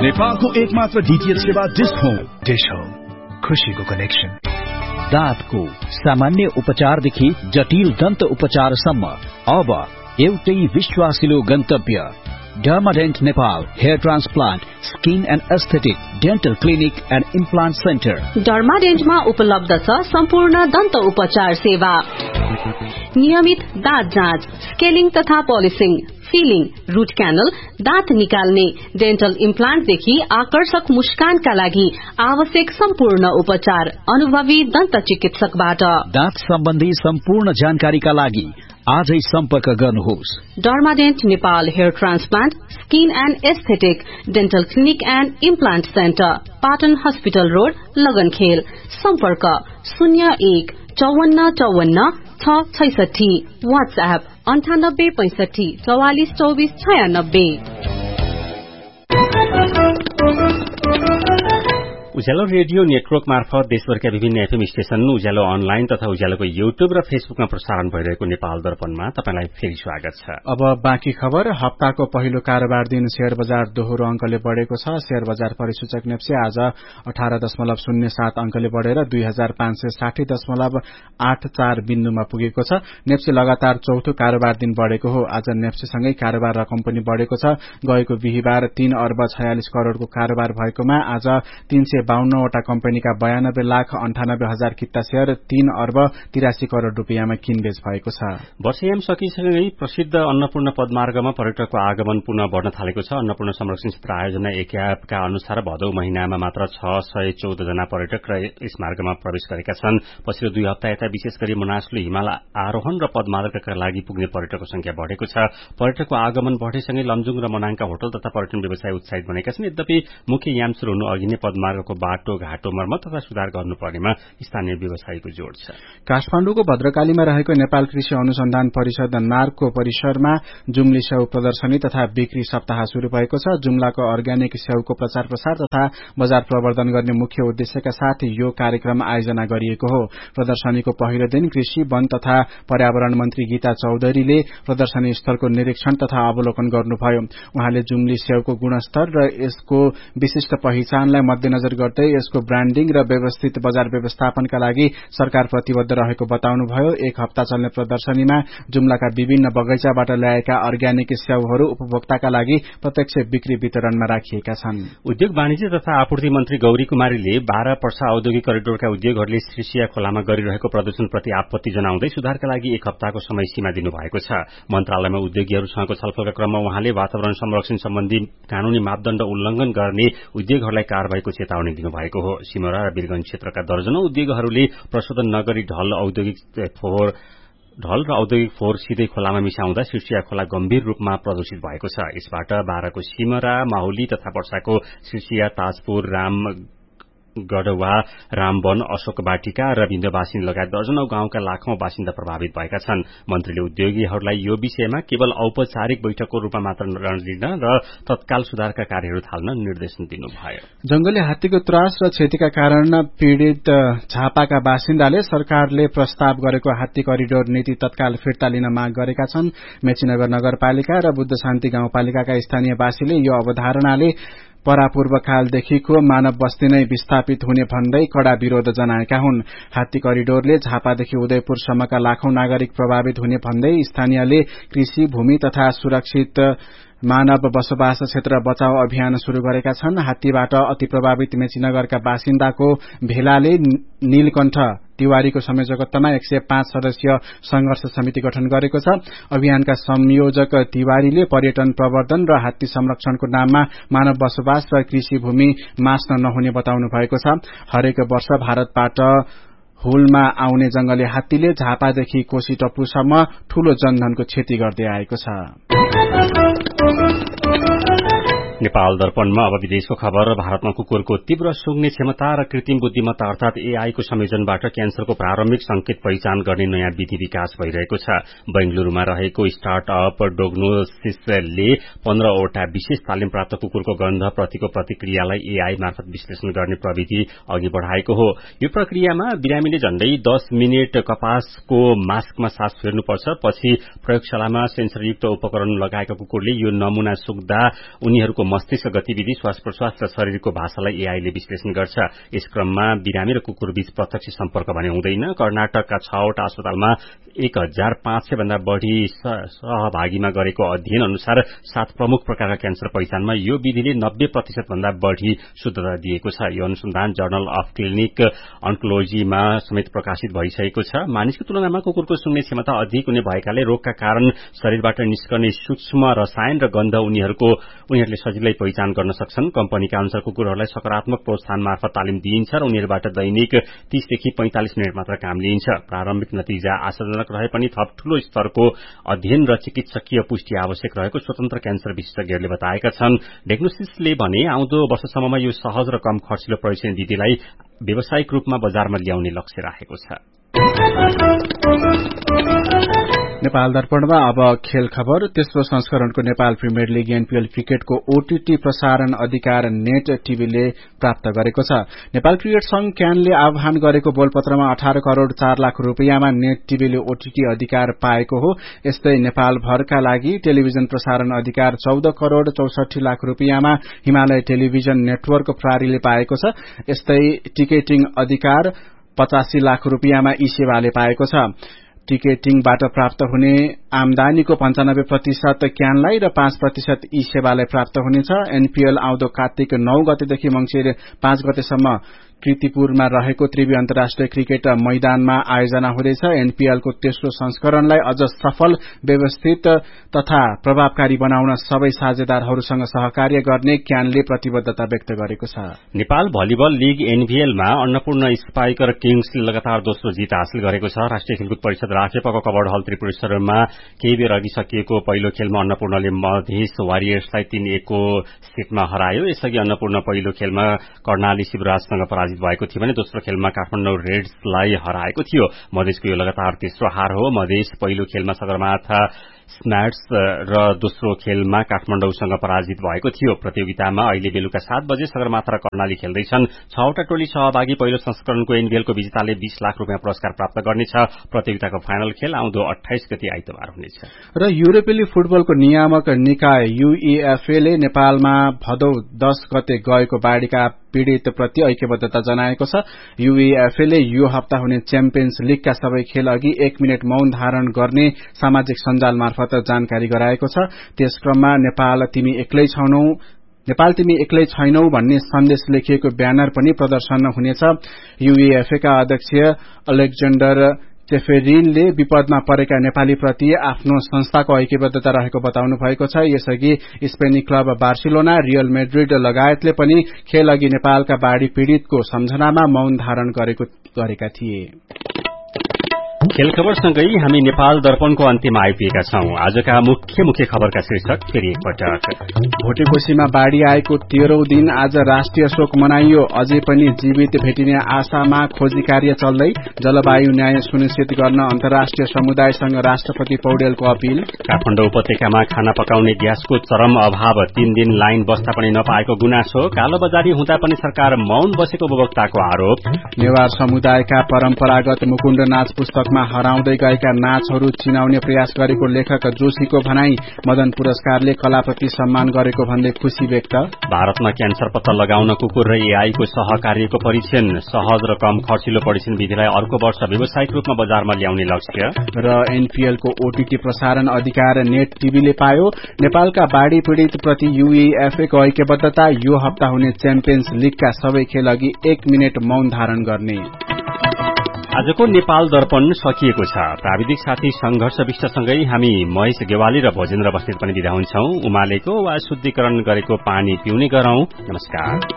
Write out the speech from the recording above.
नेपालको एकमात्र डीटीएच सेवा डिश होम खुशीको कनेक्सन। दाँतको सामान्य उपचारदेखि जटिल दन्त उपचारसम्म अब एउटै विश्वासिलो गन्तव्य डर्माडेन्ट Nepal hair transplant skin and aesthetic dental clinic and implant centre. डर्माडेन्टमा उपलब्ध छ सम्पूर्ण दन्त उपचार सेवा, नियमित दाँत जाँच, स्केलिङ तथा पोलिसिङ, फिलिङ, रूट क्यानल, दाँत निकाल्ने, डेन्टल इम्प्लान्टदेखि आकर्षक मुस्कानका लागि आवश्यक सम्पूर्ण उपचार अनुभवी दन्त चिकित्सकबाट। दाँत सम्बन्धी सम्पूर्ण जानकारीका लागि आजै सम्पर्क गर्नुहोस्। डर्माडेन्ट Nepal hair transplant skin and aesthetic dental clinic and implant centre, Patan hospital road, लगनखेल। सम्पर्क 01 54 54 666। वाट्सएप 98 65 44 24 96। उज्यालो रेडियो नेटवर्क मार्फत देशभरका विभिन्न एफएम स्टेशन, उज्यालो अनलाइन तथा उज्यालोको युट्युब र फेसबुकमा प्रसारण भइरहेको नेपाल दर्पणमा तपाईलाई फेरि स्वागत छ। अब बाँकी खबर। हप्ताको पहिलो कारोबार दिन शेयर बजार दोहोरो अंकले बढ़ेको छ। शेयर बजार परिसूचक नेप्से आज 18.07 अंकले बढ़ेर 2560.84 बिन्दुमा पुगेको छ। नेप्से लगातार चौथो कारोबार दिन बढ़ेको हो। आज नेप्सेसँगै कारोबार रकम पनि बढ़ेको छ। गएको बिहीबार 3 अर्ब 46 करोड़को कारोबार भएकोमा आज 352 वटा कम्पनीका 92,98,000 किता शेयर 3 अर्ब 83 करोड़ रूपियाँमा किनबेच भएको छ। वर्षयाम सकिसकेकै प्रसिद्ध अन्नपूर्ण पदमार्गमा पर्यटकको आगमन पुनः बढ़न थालेको छ। अन्नपूर्ण संरक्षण क्षेत्र आयोजना एकाका अनुसार भदौ महिनामा मात्र 614 जना पर्यटक यस मार्गमा प्रवेश गरेका छन्। पछिल्लो 2 हप्ता यता विशेष गरी मनासलु हिमाल आरोहण र पदमार्गका लागि पुग्ने पर्यटकको संख्या बढ़ेको छ। पर्यटकको आगमन बढ़ेसँगै लमजुङ र मनाङका होटल तथा पर्यटन व्यवसाय उत्साहित बनेका छन्। यद्यपि मुख्य याम शुरू हुनु अघि नै पदमार्गको बाटो घाटो मर्मत तथा सुधार गर्नुपर्नेमा स्थानीय व्यवसायीको जोड़ छ। काठमाडौँको भद्रकालीमा रहेको नेपाल कृषि अनुसन्धान परिषद नार्कको परिसरमा जुम्ली स्याउ प्रदर्शनी तथा बिक्री सप्ताह शुरू भएको छ। जुम्लाको अर्ग्यानिक स्याउको प्रचार प्रसार तथा बजार प्रवर्धन गर्ने मुख्य उद्देश्यका साथ यो कार्यक्रम आयोजना गरिएको हो। प्रदर्शनीको पहिलो दिन कृषि वन तथा पर्यावरण मन्त्री गीता चौधरीले प्रदर्शनी स्थलको निरीक्षण तथा अवलोकन गर्नुभयो। उहाँले जुम्ली स्याउको गुणस्तर र यसको विशिष्ट पहिचानलाई मध्यनजर गर्दै यसको ब्रान्डिङ र व्यवस्थित बजार व्यवस्थापनका लागि सरकार प्रतिबद्ध रहेको बताउनुभयो। 1 हप्ता चल्ने प्रदर्शनीमा जुम्लाका विभिन्न बगैंचाबाट ल्याएका अर्ग्यानिक स्याउहरू उपभोक्ताका लागि प्रत्यक्ष बिक्री वितरणमा राखिएका छन्। उद्योग वाणिज्य तथा आपूर्ति मन्त्री गौरी कुमारीले 12 पर्सा औद्योगिक करिडोरका उद्योगहरूले श्रीसिया खोलामा गरिरहेको प्रदूषणप्रति आपत्ति जनाउँदै सुधारका लागि 1 हप्ताको समय सीमा दिनुभएको छ। मन्त्रालयमा उद्योगीहरूसँगको छलफलका क्रममा उहाँले वातावरण संरक्षण सम्बन्धी कानूनी मापदण्ड उल्लंघन गर्ने उद्योगहरूलाई कारबाहीको चेतावनी दिनुभएको हो। सिमरा र वीरगंज क्षेत्रका दर्जनौं उद्योगहरूले प्रशोधन नगरी ढल र औद्योगिक फोहोर सिधै खोलामा मिसाउँदा सिर्सिया खोला गम्भीर रूपमा प्रदूषित भएको छ। यसबाट बाराको सिमरा, माहुली तथा पर्साको सिर्सिया, ताजपुर, गढवा, रामवन, अशोक बाटिका र विन्ध्यवासिनी लगायत दर्जनौं गाउँका लाखौं बासिन्दा प्रभावित भएका छन्। मन्त्रीले उद्योगीहरूलाई यो विषयमा केवल औपचारिक बैठकको रूपमा मात्र नलिन र तत्काल सुधारका कार्यहरू थाल्न निर्देशन दिनुभयो। जंगली हात्तीको त्रास र क्षतिका कारण पीड़ित झापाका बासिन्दाले सरकारले प्रस्ताव गरेको हात्ती करिडोर नीति तत्काल फिर्ता लिन माग गरेका छन्। मेचीनगर नगरपालिका र बुद्ध शान्ति गाउँपालिकाका स्थानीयवासीले यो अवधारणाले परापूर्वकालदेखिको मानव बस्ती नै विस्थापित हुने भन्दै कड़ा विरोध जनाएका हुन्। हात्ती करिडोरले झापादेखि उदयपुरसम्मका लाखौं नागरिक प्रभावित हुने भन्दै स्थानीयले कृषि भूमि तथा सुरक्षित मानव बसोबास क्षेत्र बचाउ अभियान शुरू गरेका छन्। हात्तीबाट अति प्रभावित मेचीनगरका बासिन्दाको भेलाले नीलकण्ठ तिवारीको संयोजकत्वमा 105 सदस्यीय संघर्ष समिति गठन गरेको छ। अभियानका संयोजक तिवारीले पर्यटन प्रवर्धन र हात्ती संरक्षणको नाममा मानव बसोबास र कृषि भूमि मास्न नहुने बताउनु भएको छ। हरेक वर्ष भारतबाट हुलमा आउने जंगली हात्तीले झापादेखि कोशी टप्पुसम्म ठूलो जनधनको क्षति गर्दै आएको छ। नेपाल दर्पणमा अब विदेशको खबर। भारतमा कुकुरको तीव्र सुँघ्ने क्षमता र कृत्रिम बुद्धिमत्ता अर्थात एआई को संयोजनबाट क्यान्सरको प्रारम्भिक संकेत पहिचान गर्ने नयाँ विधि विकास भइरहेको छ। बेंगलुरूमा रहेको स्टार्टअप डोग्नोसिसले 15 वटा विशेष तालिम प्राप्त कुकुरको गन्ध प्रतिको प्रतिक्रियालाई एआई मार्फत विश्लेषण गर्ने प्रविधि अघि बढ़ाएको हो। यो प्रक्रियामा बिरामीले झण्डै 10 मिनेट कपासको मास्कमा सास फेर्नुपर्छ। पछि प्रयोगशालामा सेन्सरयुक्त उपकरण लगाएका कुकुरले यो नमूना सुक्दा उनीहरूको मस्तिष्क गतिविधि, श्वास प्रश्वास र शरीरको भाषालाई एआईले विश्लेषण गर्छ। यस क्रममा बिरामी र कुकुर बीच प्रत्यक्ष सम्पर्क भने हुँदैन। कर्नाटकका 6वटा अस्पतालमा 1500 भन्दा बढ़ी सहभागीमा गरेको अध्ययन अनुसार 7 प्रमुख प्रकारका क्यान्सर पहिचानमा यो विधिले 90% भन्दा बढ़ी शुद्धता दिएको छ। यो अनुसन्धान जर्नल अफ क्लिनिक अन्कोलोजीमा समेत प्रकाशित भइसकेको छ। मानिसको तुलनामा कुकुरको सुँग्ने क्षमता अधिक हुने भएकाले रोगका कारण शरीरबाट निस्कने सूक्ष्म रसायन र गन्ध उनीहरूले सजिलै पहिचान गर्न सक्छन्। कम्पनीका अनुसार कुकुरहरूलाई सकारात्मक प्रोत्साहन मार्फत तालिम दिइन्छ र उनीहरूबाट दैनिक 30 देखि 45 मिनट मात्र काम लिइन्छ। प्रारम्भिक नतिजा आशाजनक रहे पनि थप ठूलो स्तरको अध्ययन र चिकित्सकीय पुष्टि आवश्यक रहेको स्वतन्त्र क्यान्सर विशेषज्ञहरूले बताएका छन्। डायग्नोसिसले भने आउँदो वर्षसम्ममा यो सहज र कम खर्चिलो परीक्षण विधिलाई व्यावसायिक रूपमा बजारमा ल्याउने लक्ष्य राखेको छ। नेपाल दर्पणमा अब खेल खबर। तेस्रो संस्करणको नेपाल प्रिमियर लीग एनपीएल क्रिकेटको ओटीटी प्रसारण अधिकार नेट टीभीले प्राप्त गरेको छ। नेपाल क्रिकेट संघ क्यानले आह्वान गरेको बोलपत्रमा 18 करोड़ 4 लाख रुपियाँमा नेट टीभीले ओटीटी अधिकार पाएको हो। यस्तै नेपालभरका लागि टेलिभिजन प्रसारण अधिकार 14 करोड़ 64 लाख रुपियाँमा हिमालय टेलिभिजन नेटवर्क प्रहरीले पाएको छ। यस्तै टिकेटिङ अधिकार 85 लाख रुपियाँमा ई सेवाले पाएको छ। टिकेटिङबाट प्राप्त हुने आमदानीको 95% क्यानलाई र 5% ई सेवालाई प्राप्त हुनेछ। एनपीएल आउँदो कार्तिक 9 गतेदेखि मंसिर 5 गतेसम्म कृतिपुरमा रहेको त्रिवी अन्तर्राष्ट्रिय क्रिकेट मैदानमा आयोजना हुँदैछ। एनपीएलको तेस्रो संस्करणलाई अझ सफल, व्यवस्थित तथा प्रभावकारी बनाउन सबै साझेदारहरूसँग सहकार्य गर्ने क्यानले प्रतिबद्धता व्यक्त गरेको छ। Nepal volleyball league एनभीएलमा Annapurna spiker किङ्सले लगातार दोस्रो जित हासिल गरेको छ। राष्ट्रिय खेलकुद परिषद राखेपको कबड हल त्रिपुरेश्वरमा केही बेर अघि सकिएको पहिलो खेलमा अन्नपूर्णले मधेस वारियर्सलाई 3-1 को सेटमा हरायो। यसअघि अन्नपूर्ण पहिलो खेलमा कर्णाली शिवराजसँग पराजित भएको थियो भने दोस्रो खेलमा काठमाडौँ रेड्सलाई हराएको थियो। मधेसको यो लगातार तेस्रो हार हो। मधेस पहिलो खेलमा सगरमाथा स्म्याट्स र दोस्रो खेलमा काठमाडौँसँग पराजित भएको थियो। प्रतियोगितामा अहिले बेलुका 7 बजे सगरमाथा र कर्णाली खेल्दैछन्। 6वटा टोली सहभागी पहिलो संस्करणको एनबीएलको विजेताले 20 लाख रुपियाँ पुरस्कार प्राप्त गर्नेछ। प्रतियोगिताको फाइनल खेल आउँदो 28 गते आइतबार हुनेछ। र युरोपेली फुटबलको नियामक निकाय यूईएफए ले नेपालमा भदौ 10 गते गएको बाढ़ीका पीड़ित प्रति ऐक्यबद्धता जनाएको छ। यूईएफए ले यो हप्ता हुने च्याम्पियन्स लीगका सबै खेल अघि 1 मिनट मौन धारण गर्ने सामाजिक सञ्जाल मार्फत जानकारी गराएको छ। त्यसक्रममा नेपाल तिमी एक्लै छैनौ भन्ने सन्देश लेखिएको ब्यानर पनि प्रदर्शन हुनेछ। यूईएफए का अध्यक्ष अलेक्जेन्डर चेफेरिनले विपदमा परेका नेपाली प्रति आफ्नो संस्थाको ऐक्यबद्धता रहेको बताउनु भएको छ। यसअघि स्पेनी क्लब बार्सिलोना, रियल मैड्रिड लगायतले पनि खेल अघि नेपालका बाढ़ी पीड़ितको सम्झनामा मौन धारण गरेका थिए। खेल खबरसँगै हामी नेपाल दर्पणको अन्त्यमा आइपुगेका छौं। आजका मुख्य खबरका शीर्षक फेरि एकपटक। भोटेकोशीमा बाढ़ी आएको 13औं दिन आज राष्ट्रिय शोक मनाइयो। अझै पनि जीवित भेटिने आशामा खोजी कार्य चल्दै। जलवायु न्याय सुनिश्चित गर्न अन्तर्राष्ट्रिय समुदायसँग राष्ट्रपति पौडेलको अपील। काठमाडौँ उपत्यकामा खाना पकाउने ग्यासको चरम अभाव, 3 दिन लाइन बस्दा पनि नपाएको गुनासो। कालोबजारी हुँदा पनि सरकार मौन बसेको उपभोक्ताको आरोप। नेवार समुदायका परम्परागत मुकुण्ड नाच पुस्तकमा हराउँदै गएका नाचहरू चिनाउने प्रयास गरेको लेखक जोशीको भनाई। मदन पुरस्कारले कलाप्रति सम्मान गरेको भन्दै खुशी व्यक्त। भारतमा क्यान्सर पत्ता लगाउन कुकुर र एआईको सहकार्यको परीक्षण। सहज र कम खर्चिलो परीक्षण विधिलाई अर्को वर्ष व्यावसायिक रूपमा बजारमा ल्याउने लक्ष्य। र एनपीएलको ओटीटी प्रसारण अधिकार नेट टीभीले पायो। नेपालका बाढ़ी पीड़ित प्रति यूईएफए को ऐक्यबद्धता। यो हप्ता हुने च्याम्पियन्स लीगका सबै खेल अघि 1 मिनट मौन धारण गर्ने। आजको नेपाल दर्पण सकिएको छ। प्राविधिक साथी संघर्ष विष्टसँगै हामी महेश गेवाली र भोजेन्द्र बस्नेत पनि बिदा हुन्छौं। उमालेको वा शुद्धिकरण गरेको पानी पिउने गरौं। नमस्कार।